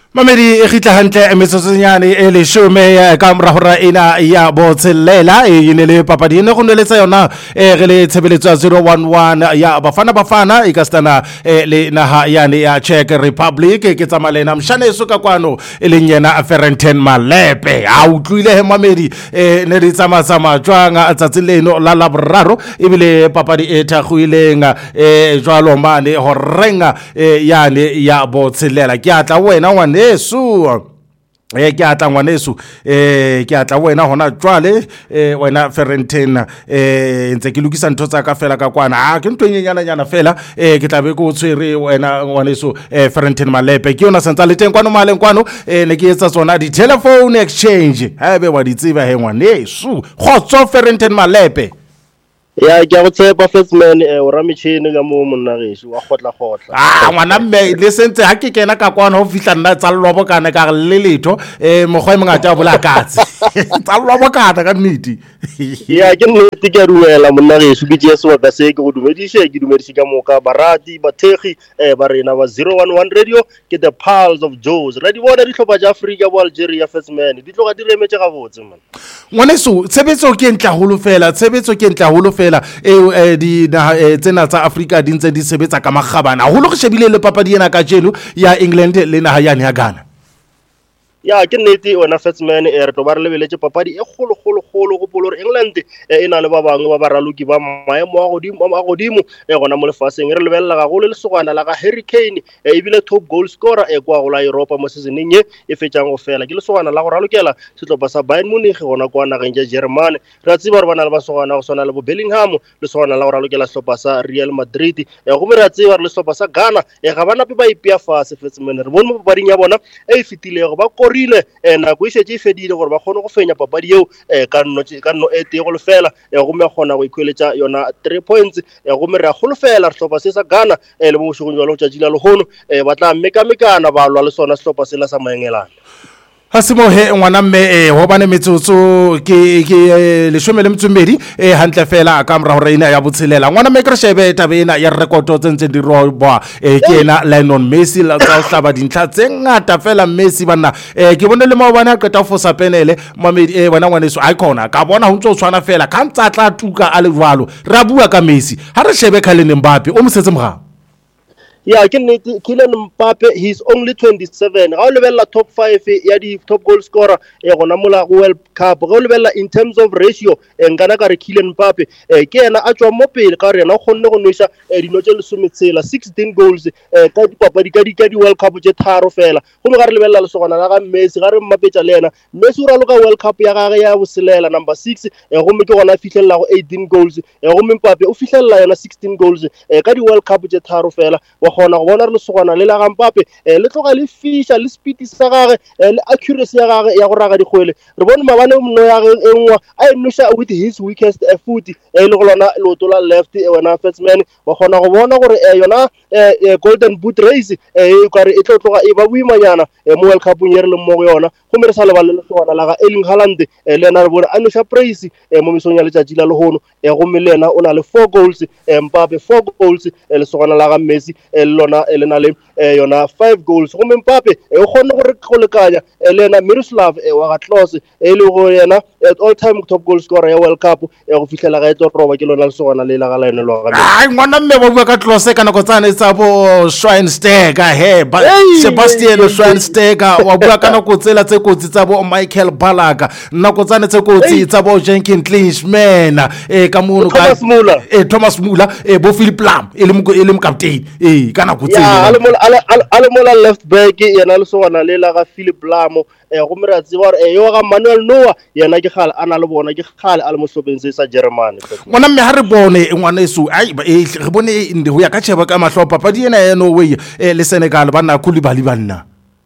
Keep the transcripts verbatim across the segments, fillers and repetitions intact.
Mamedi e gitla hantle metsotsonyane e le shome ka mora hora ena ya botshelela e ne le papadi ene go neletsa yona e re le tshebeletso zero one one ya bafana bafana e ka stana le naha yane ya Czech Republic ke tsamalena mshane so ka kwano e leng yena Ferentine Malepe a utlwile he Mamedi e ne di tsama tsama jwanga tsatsi leno la laboraro e bile papadi e thaghuileng e jwalo mane ho renga yane ya botshelela ke atla wena wane Yesu eh ke atla ngwaneso eh ke atla wena hona jwale eh wena Ferentine eh ntse ke lokisa ntho tsa ka fela ka kwana a ke ntwe nyenyana nyana fela eh ke tlabe go tshwere wena ngwaneso eh Ferentine Malepe ke yona sentse le teng kwano maleng kwano eh ne ke etsa tsona di telephone exchange ha be wa di tseba he ngwaneso khotso Ferentine Malepe ya ke a go tshepa first man o ra metšhini ka mo monna geso wa khotla khotla ah ngwana mme le sentse ha ke kena ka kwana ho fihla nna tsa lobo kana ka le letho eh mogwe mongata bola katse tsa lobo kana ka nnete ya ke nnete ke ruela monna geso ke jesu wa ka se ke go dumedishe ke dumedishe ka moka barati bathegi eh ba rena ba zero one one radio ke the pulse of Joes radio bona di tlhopa ja Africa bo Algeria first man di tloga di remetse ga botse man ngwaneso tshebetso ke ntla holo fela tshebetso ke ntla holo fela e di tsena tsa Africa di ntse di sebetsa ka magabana holo go shebile le papadi ena ka jeno ya England le naha yane ya Ghana ya ke nnete ona first man e re to ba re lebeletse papadi e golo golo golo go polore England e na le ba bangwe ba baraluki ba maemo a godimo a godimo e gona mo lefaseng re lebella ga go le lesogana la ga Harry Kane e bile top goal scorer e kwa go la Europa mo seasoneng e e fetjang go fela ke lesogana la go ralokela setlopa sa Bayern Munich gona kwa nageng ya Germany ra tsiba re bana le ba sogana go sona le bo Bellingham lesogana la go ralokela setlopa sa Real Madrid e go re tsiba re setlopa sa Ghana e ga bana pe ba ipia fase first man re bone mo papading ya bona e fitile go ba rile ena go ise tse fedile gore ba kgone go fenya papadi eo e ka nno ka nno e te go lefela e go me gona go ikweletsa yona three points e go me re go lefela re hlopa se sa Ghana e le mo shogong jwa lo tjatsi la lehono e batla meka mekana ba lwa le sona hlopa se la sa maengelana Hasimo he ngwana mme eh ho bane metsotso ke ke le shome le mtsumedi eh hantle fela ka mra hore ina ya botshelela ngwana mme kreshebe tabena ya rekoto tsentse di roba eh ke ena Lionel Messi la tsa hlaba dintlha tse ngata fela Messi bana eh ke bone le mo bana ka ta fosa penele mamedi eh bana ngwaneso icona ka bona ho ntse o tshwana fela ka ntsa tla tuka a le jwalo ra bua ka Messi ha re shebe Kylian Mbappe o mosetse mga ya ke nnete Kylian Mbappe he's only twenty-seven ga o lebella top five ya di top goal scorer e gona mola World Cup ga o lebella in terms of ratio ngana ka re Kylian Mbappe ke ena a tswa mo pele ka re ena o khonne go nwesa dinotse le sometshela sixteen goals ka di papadi ka di ka di World Cup tse tharo fela go ga re lebella le sogana la ga Messi ga re Mbappe le ena Messi o raloka World Cup ya gage ya boselela number six go me ke gona fitlhella go eighteen goals go me Mbappe o fitlhella yona sixteen goals ka di World Cup tse tharo fela gona go bona re le sogana le la ga Mbappe le tloga le fisha le speed sa gage le accuracy ya gage ya go raga digwele re bone mabane mno ya engwa a enusha with his weakest foot e le go lona lotola left wena first man wa gona go bona gore yona golden boot race e ka re e tlotloga e ba buimanyana mo World Cup nye re le mo yona go me re sa le ba le sogana la ga Erling Haaland le na re bona anusha praise mo mesong ya letšatši la lehono e go me le ena o na le four goals Mbappe four goals le sogana la ga Messi lona elena le yona five goals go Mbappe e gone gore go lekanya elena Miroslav wa ga Klose e le go yena all time top goal scorer ya World Cup e go fihlela ga e tlo roba ke lona le sogana le la ga lene lo ga ai ngwana mme ba bua ka Klose kana go tsana tsa bo Schweinsteiger he Sebastian Schweinsteiger wa bua kana go tsela tse kotsi tsa bo Michael Ballack nna go tsana tse kotsi tsa bo Jenkins Klinsmann e ka mono ka Thomas Muller e Thomas Muller e bo Philip Lahm e le mo e le mo captain e kana go ya ale mo ale mo la left back yena le sogana le la ga Philip Lahm e go me ra tseba e yo ga Manuel Neuer yena ke gale ana le bona ke gale a le mo hlopeng se sa Germany ngwana mme ha re bone ngwana esu ai re bone ndi ho ya ka tsheba ka mahlo papadi ena ya Norway le Senegal bana Koulibaly banna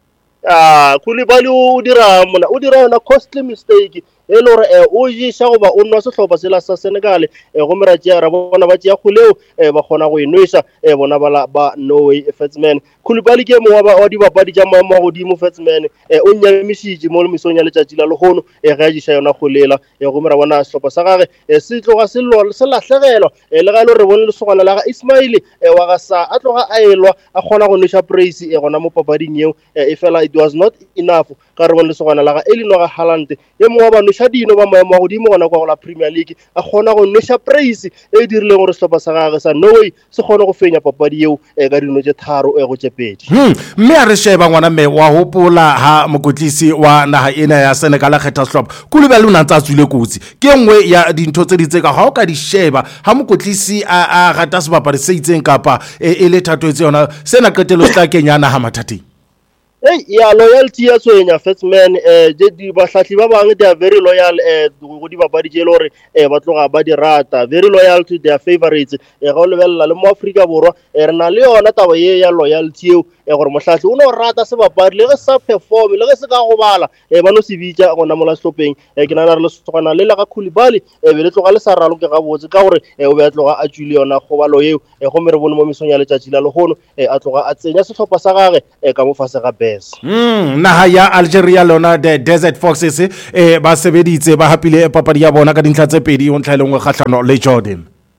ah Koulibaly o dira mona o dira una costly mistake e le gore o jisa go ba o nwa sehlopa se la sa Senegal e go mera tšea ra bona ba tšea go leo ba kgona go inwesa bona ba ba Norway first man Koulibaly ke mo wa dibapadi tša maemo a godimo Fatsman o nyamišitše mo mesong ya letšatši la lehono ge a diša yona golela gomme ra bona sehlopha sa gage se tloga se lahlegelwa le ga e le re bone lesogana la ga Ismail wa ga sa a tloga a elwa a kgona go noša praise gona mo papading eo e fela it was not enough ka re bone lesogana la ga Erling Haaland ye mongwe wa ba noša dino ba maemo a godimo gona kwa go la Premier League a kgona go noša praise e dirile gore sehlopha sa gage sa Norway se kgone go fenya papadi eo ka dino tše tharo go tše pedi. Mme a re sheba ngwana mme wa hopola ha mokotlisi wa naha ena ya Senegal a kgetha sehlopha Koulibaly o na ntse a tswile kotsi ke nngwe ya dintho tse di tse ka ga o ka di sheba ha mokotlisi a rata sebapadi se itseng kapa e le thatoetse yona sena qetelo se tla kenya naha mathateng. Hey, ya loyalty ya tswenya Fatsman eh je di bahlahli ba bang they are very loyal eh go di bapadi je lore eh ba tloga ba di rata very loyal to their favorites eh go lebella le mo Afrika borwa eh re na le yona taba ye ya loyalty eo eh gore mohlahli o no rata se bapadi le ge sa perform le ge se ka go bala eh ba no se bitša gona mola stopping eh ke nana re le tsogana le la ga Koulibaly eh be le tloga le sa ralo ke ga botse ka gore eh o be a tloga a tšwile yona go balo eo eh go me re bone mo mesong ya letšatši la lehono eh a tloga a tsenya sehlopha sa gage eh ka mo fase ga best. Mm, naha ya Algeria lona the Desert Foxes eh ba sebeditse ba hapile papadi ya bona ka dintlha tse pedi o ntlha le ngwe kgahlano le Jordan.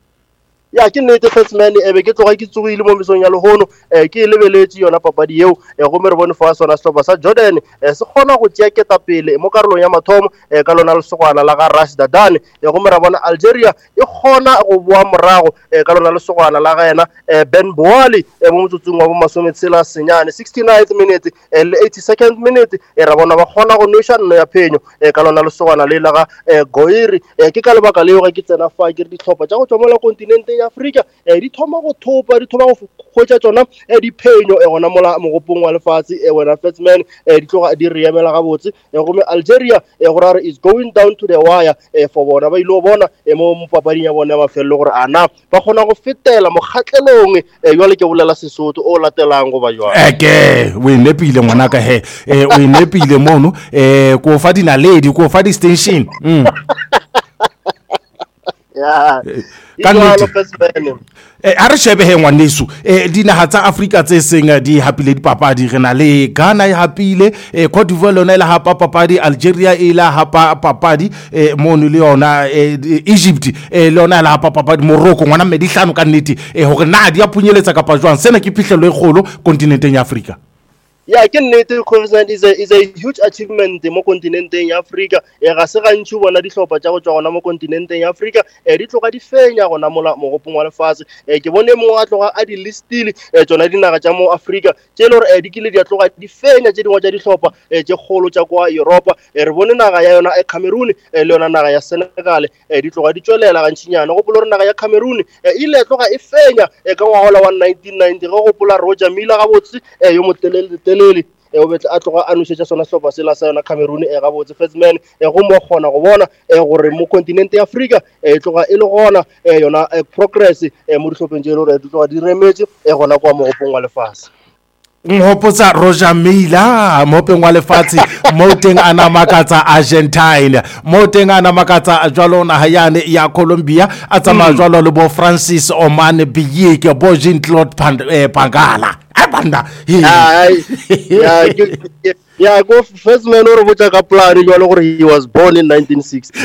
Ya ke nnete Fatsman e be ke tloga ke tsogile mo mesong ya lehono eh ke lebeletše yona papadi eo e go me re bone fa sona sehlopha sa Jordan eh se kgona go tšea ketapele mo karolong ya mathomo eh ka lona lesogwana la ga Rashid Dane e go me ra bona Algeria e kgona go boa morago eh ka lona lesogwana la ga ena eh Ben Boali e mo motsotsong wa bo masometshela senyane sixty-ninth minute eh le eighty-second minute e ra bona ba kgona go noša nno ya phenyo eh ka lona lesogwana le la ga eh Goiri eh ke ka lebaka leo ga ke tsena fa ke re ditlhopha tša go tswa mo la kontinenteng Afrika eh di thoma go thopa di thoma go khwetša tsona eh di phenyo e gona mola mogopong wa lefatshe e wena Fatsman eh di tloga di re emela ga botse e go me Algeria e go rare is going down to the wire eh for bona ba ilo bona e mo papading ya bona ba fello gore ana ba kgona go fetela mokgatlelong e jwale ke bolela Sesotho o latelang go ba jwa eke o inepile ngwana ka he eh o inepile mono eh ko fa dinaledi ko fa di station mm ya ka nnete eh a re shebe he ngwaneso eh dinaha tsa Afrika tse seng di hapile dipapadi re na le Ghana ya hapile eh Cote d'Ivoire lona ile hapa papadi Algeria ile hapa papadi eh mono le yona eh Egypt eh lona ile hapa papadi Morocco ngwana mme di hlano ka nnete eh hore na di a punyeletsa kapa jwang sena ke phihlelo e kgolo kontinenteng ya Afrika. Yeah, ke nnete Queensland is a is a huge achievement mo kontinenteng ya Afrika e ga se gantši bona dihlopha tša go tswa gona mo kontinenteng ya Afrika e di tloga di fenya gona mola mogopong wa lefatshe e ke bone mo a tloga a di listile e tsona dinaga tša mo Afrika tše le gore e di kile di a tloga di fenya tše dingwe tša dihlopha e tše kgolo tša kwa Europa e re bone naga ya yona e Cameroon e le yona naga ya Senegal e di tloga di tšwelela gantšinyana go pola gore naga ya Cameroon e ile tloga e fenya e ka ngwaga wa nineteen ninety go gopola Roger Milla ga botse e yo motelele lele e o betla a tloga a nošetša sona sehlopha se la sa yona Cameroon e ga botse Fatsman e go mo kgona go bona e gore mo kontinente ya Afrika e tloga e le gona e yona progress e mo dihlopheng tše le di tloga di remetse e gona kwa mogopong wa lefatshe. Ngopotsa Roger Milla mo peng wa lefatshe mo teng ana makatsa Argentina mo teng ana makatsa jwalo na hayane ya Colombia a tsamaya jwalo le bo Francis Omane Biyeke bo Jean-Claude Pangala a banda ya ya ya go Fatsman o re botsa ka plan jwalo gore he was born in nineteen sixty.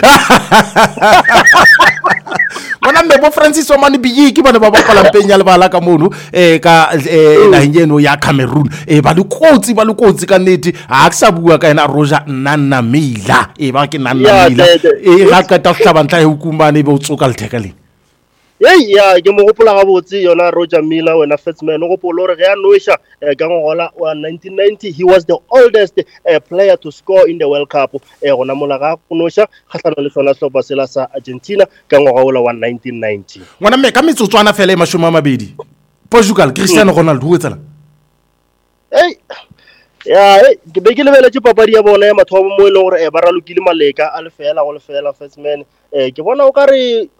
Bona me bo Francis Omane Biyeke bana ba bapala mpeng ya lebala ka mono eh ka naheng ya Cameroon eh ba lekotsi ba lekotsi ka nnete ha ke sa bua ka ena Roger Nana Milla e ba ke Nana Milla e ga ka ta hlaba ntla e hukumane be o tsoka letheka le Hey, ya ke mo gopola ga botse yona Roger Milla wena Fatsman o gopola gore ge a noša ka ngola wa nineteen ninety he was the oldest uh, player to score in the World Cup e gona mola ga noša kgahlano le sona sehlopha sela sa Argentina ka ngoga ola wa nineteen ninety. Ngwana mme ka metsotswana fela e mashome a mabedi Portugal Cristiano Ronaldo o etsela hey ya ke be ke lebeletše papadi ya bona ya mathomo mo e leng gore ba ralokile maleka a lefela go lefela Fatsman eh ke bona o ka re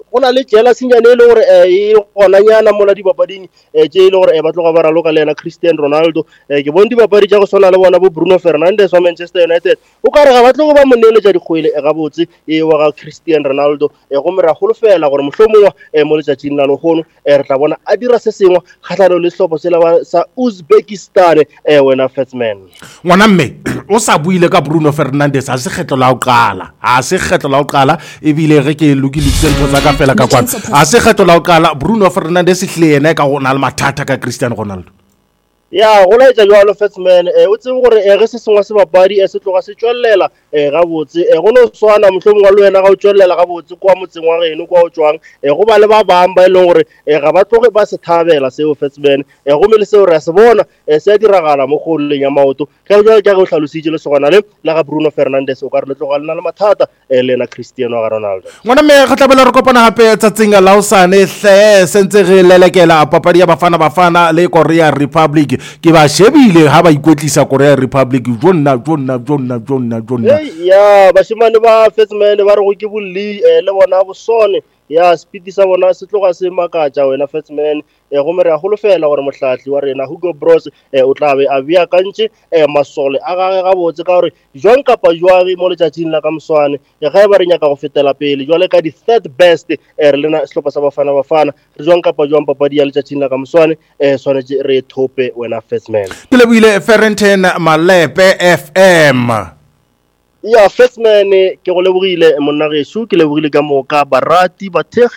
o na le jealousynyane e le gore e gonanyana mola dipapading tse e le gore ba tloga ba raloka le ena Cristiano Ronaldo. Ke bone dipapadi tša go swana le bona bo Bruno Fernandes wa Manchester United o ka re ga ba tlogo ba mo neeletša dikgwele ga botse e wa ga Cristiano Ronaldo gomme re a golofela gore mohlomongwa mo letšatšing la lehono re tla bona a dira se sengwe kgatlhano le sehlopha sela sa Uzbekistan wena Fatsman. Ngwana mme o sa buile ka Bruno Fernandes a se kgetlo la o qala a se kgetlo la o qala ebile ge ke lokilitse ntho tsa ka fela ka kwana a se kgetlo la o qala Bruno Fernandes hle yena ka gona le mathata ka Cristiano Ronaldo. Ya go laetša jalo Fatsman o tsebe gore ge se sengwe se bapadi se tloga se tšwelela ga botse go no swana mohlomongwa le wena ga o tšwelela ga botse kwa motseng wa geno kwa o tšwang go ba le ba bang ba e leng gore ga ba tloge ba se thabela seo Fatsman gomme le seo re a se bona se a diragala mo kgololeng ya maoto ge jalo ka go tlhalositše le sogona le la ga Bruno Fernandes o ka re le tloga le na le mathata le ena Cristiano ga Ronaldo. Ngwana mme ga tlabela re kopana gape tsatsing la osane hle sentse re lelekela papadi ya Bafana Bafana le Korea Republic ke ba shebile ha ba ikwetlisa Korea Republic jonna jonna jonna jonna jonna ya bashimane ba Fatsman ba re go ke bolli le bona bosone ya speed sa bona se tloga se makatša wena Fatsman go me re a golofela gore mohlahli wa rena Hugo Bros o tla be a bia kantše masole a gage ga botse ka gore jwang kapa jwang mo letšatšing la ka moswane ga e ba re nyaka go fetela pele jwale ka di third best re lena sehlopha sa Bafana Bafana re jwang kapa jwang papadi ya letšatšing la ka moswane swanetše re thope wena Fatsman. Ke lebohile Ferrington Malepe F M. Ya Fatsman ke go lebogile monna gešo ke lebogile ka moka barati ba